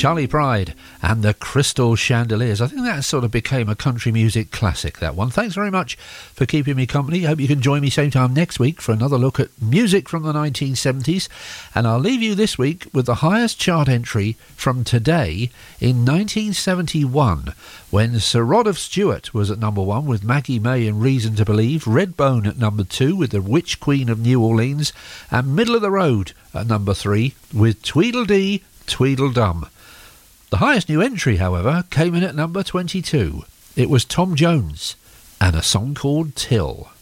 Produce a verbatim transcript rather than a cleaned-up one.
Charlie Pride and the Crystal Chandeliers. I think that sort of became a country music classic, that one. Thanks very much for keeping me company. Hope you can join me same time next week for another look at music from the nineteen seventies. And I'll leave you this week with the highest chart entry from today in nineteen seventy-one, when Sir Rod of Stewart was at number one with Maggie May and Reason to Believe, Redbone at number two with the Witch Queen of New Orleans, and Middle of the Road at number three with Tweedledee Tweedledum. The highest new entry, however, came in at number twenty-two. It was Tom Jones and a song called Till.